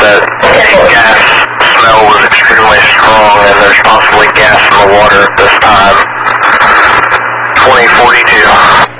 that gas smell was extremely strong and there's possibly gas in the water at this time. 2042.